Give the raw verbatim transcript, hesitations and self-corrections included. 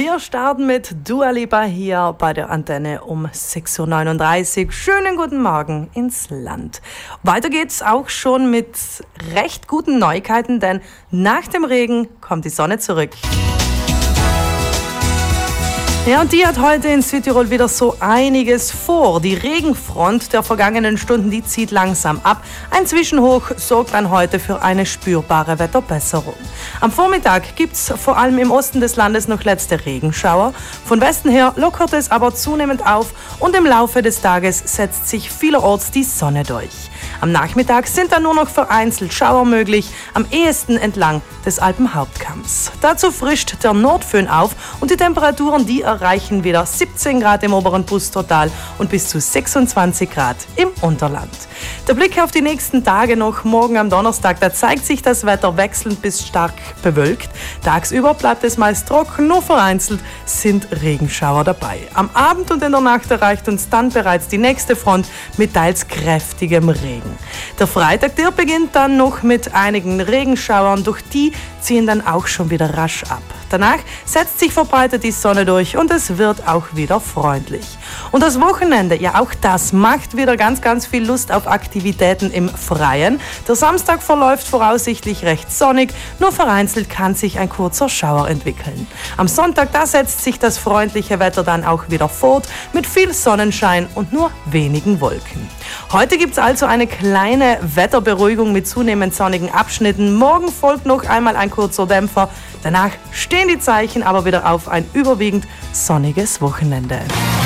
Wir starten mit Dua Lipa hier bei der Antenne um sechs Uhr neununddreißig. Schönen guten Morgen ins Land. Weiter geht's auch schon mit recht guten Neuigkeiten, denn nach dem Regen kommt die Sonne zurück. Ja, und die hat heute in Südtirol wieder so einiges vor. Die Regenfront der vergangenen Stunden, die zieht langsam ab. Ein Zwischenhoch sorgt dann heute für eine spürbare Wetterbesserung. Am Vormittag gibt's vor allem im Osten des Landes noch letzte Regenschauer. Von Westen her lockert es aber zunehmend auf und im Laufe des Tages setzt sich vielerorts die Sonne durch. Am Nachmittag sind dann nur noch vereinzelt Schauer möglich, am ehesten entlang des Alpenhauptkamms. Dazu frischt der Nordföhn auf und die Temperaturen, die erreichen wieder siebzehn Grad im oberen Pustertal und bis zu sechsundzwanzig Grad im Unterland. Der Blick auf die nächsten Tage noch. Morgen am Donnerstag, da zeigt sich das Wetter wechselnd bis stark bewölkt. Tagsüber bleibt es meist trocken, nur vereinzelt sind Regenschauer dabei. Am Abend und in der Nacht erreicht uns dann bereits die nächste Front mit teils kräftigem Regen. Der Freitag, der beginnt dann noch mit einigen Regenschauern, doch die ziehen dann auch schon wieder rasch ab. Danach setzt sich verbreitet die Sonne durch und es wird auch wieder freundlich. Und das Wochenende, ja auch das macht wieder ganz, ganz viel Lust auf Aktivitäten im Freien. Der Samstag verläuft voraussichtlich recht sonnig, nur vereinzelt kann sich ein kurzer Schauer entwickeln. Am Sonntag, da setzt sich das freundliche Wetter dann auch wieder fort mit viel Sonnenschein und nur wenigen Wolken. Heute gibt es also eine kleine Wetterberuhigung mit zunehmend sonnigen Abschnitten. Morgen folgt noch einmal ein kurzer Dämpfer. Danach stehen die Zeichen aber wieder auf ein überwiegend sonniges Wochenende.